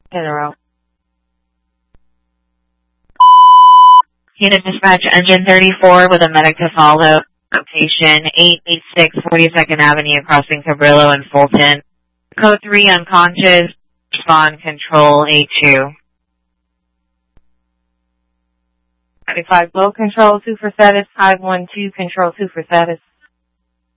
General. Unit dispatch engine 34 with a medic to follow. Location 886 42nd Avenue, crossing Cabrillo and Fulton. Code 3 unconscious. Respond control A2. 95 low control 2 for status. 512 control 2 for status.